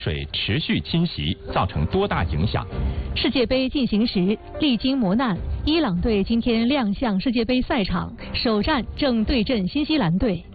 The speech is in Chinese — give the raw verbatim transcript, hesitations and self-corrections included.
水持续侵袭，造成多大影响？ 世界杯进行时，历经磨难，伊朗队今天亮相世界杯赛场，首战正对阵新西兰队。